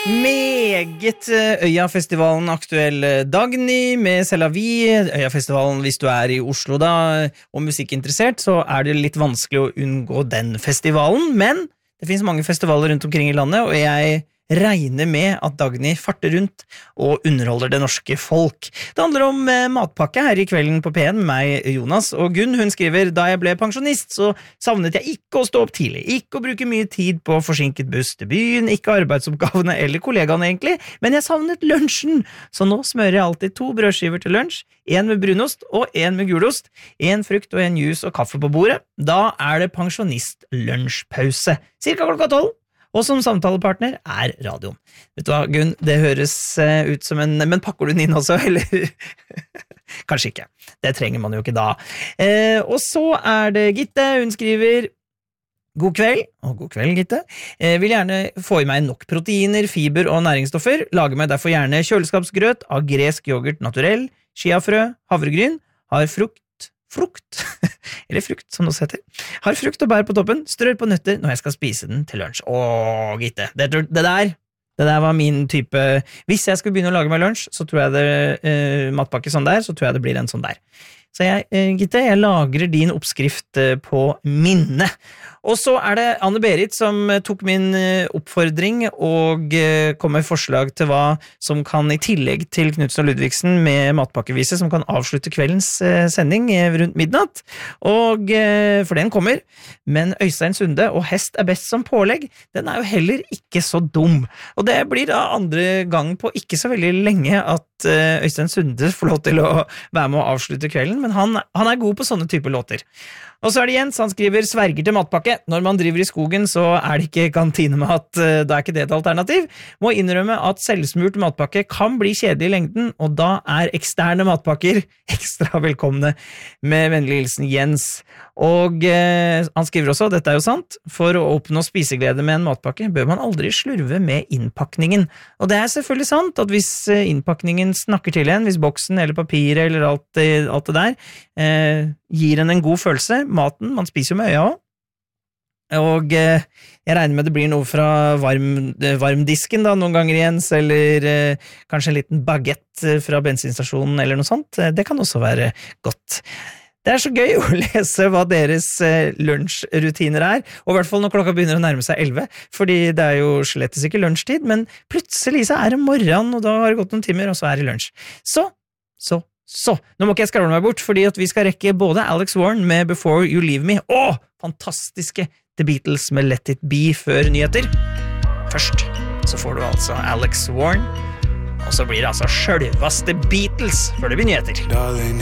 Meget Øyafestivalen aktuell Dagny med C'est la vie. Øyafestivalen, hvis du i Oslo da, og musikkinteressert, så det litt vanskelig å unngå den festivalen, men det finnes mange festivaler rundt omkring I landet, og jeg regner med at Dagny farter rundt og underholder det norske folk. Det handler om matpakke her I kvelden på P1 med meg, Jonas, og Gunn, hun skriver, da jeg ble pensjonist, så savnet jeg ikke å stå opp tidlig, ikke å bruke mye tid på forsinket buss til byen, ikke arbeidsoppgavene eller kollegaene egentlig, men jeg savnet lunsjen, så nå smører jeg alltid 2 brødskiver til lunsj, en med brunost og en med gulost, en frukt og en juice og kaffe på bordet. Da det pensjonist-lunsjpause, cirka klokka 12. Og som samtalepartner radioen. Vet du hva, Gunn, det høres ut som en... Men pakker du den inn også, eller? Kanskje ikke. Det trenger man jo ikke da. Og så det Gitte, hun skriver... God kveld, og god kveld, Gitte. Vil gjerne få I meg nok proteiner, fiber og næringsstoffer. Lager meg derfor gjerne kjøleskapsgrøt av gresk yoghurt naturell, chiafrø, havregryn, har frukt, eller frukt som det heter, har frukt og bær på toppen, strør på nøtter når jeg skal spise den til lunsj. Åh, Gitte, det der var min type, hvis jeg skulle begynne å lage meg lunsj, så tror jeg matpakke sånn der, så tror jeg det blir en sånn der. Så Gitte, jeg lagrer din oppskrift på minne. Og så det Anne-Berit som tok min oppfordring og kom med forslag til hva som kan I tillegg til Knudsen og Ludvigsen med matpakkevise som kan avslutte kveldens sending rundt midnatt. Og for den kommer. Men Øystein Sunde og hest best som pålegg, den jo heller ikke så dum. Og det blir da andre gang på ikke så veldig lenge at Øystein Sunde får lov til å være med å avslutte kvelden, men han god på sånne typer låter. Og så det Jens, han skriver sverger til matpakke. Når man driver I skogen, så det ikke kantinemat, da ikke det et alternativ. Må innrømme at selvsmurt matpakke kan bli kjedelig I lengden, og da eksterne matpakker ekstra velkomne med vennlig hilsen Jens. Og han skriver også, dette jo sant, for å oppnå spiseglede med en matpakke bør man aldri slurve med innpakningen. Og det selvfølgelig sant at hvis innpakningen snakker til en, hvis boksen eller papiret eller alt det der gir en god følelse, maten, man spiser jo med øya også, og jeg regner med det blir noe fra varmdisken da, noen ganger Jens, eller kanskje en liten baguette fra bensinstasjonen eller noe sånt, det kan også være godt. Det så gøy å lese hva deres lunsjrutiner og I hvert fall når klokka begynner å nærme seg 11, fordi det jo slettes ikke lunsjtid, men plutselig så det morgen, og da har det gått noen timer, og så det lunsj. Så, nå må ikke jeg skravle meg bort, fordi at vi skal rekke både Alex Warren med Before You Leave Me, og fantastiske The Beatles med Let It Be før nyheter. Først så får du altså Alex Warren, og så blir det altså sjølvaste Beatles før det blir nyheter. Darling,